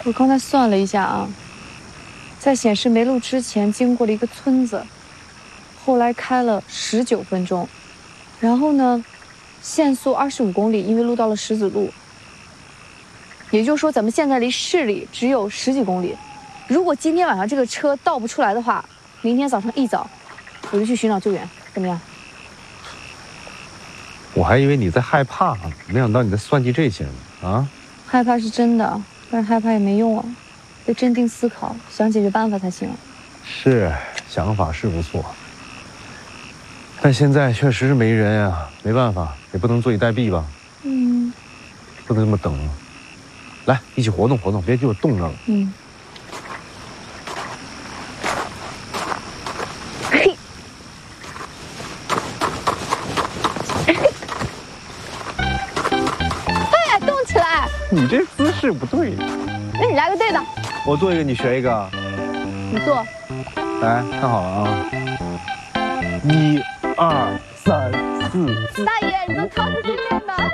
我刚才算了一下啊，在显示没路之前经过了一个村子，后来开了19分钟，然后呢，限速25公里，因为路到了石子路。也就是说，咱们现在离市里只有10几公里。如果今天晚上这个车倒不出来的话，明天早上一早，我就去寻找救援，怎么样？ 我还以为你在害怕呢，没想到你在算计这些呢啊！ 害怕是真的，但是害怕也没用啊，得镇定思考，想解决办法才行。 是，想法是不错，但现在确实是没人啊，没办法，也不能坐以待毙吧？不能这么等啊！来，一起活动活动，别给我冻着了。 嘿，哎呀，动起来！ 你这姿势不对。 那你来个对的。 我做一个，你学一个。 你做。 来，看好了啊！1、2、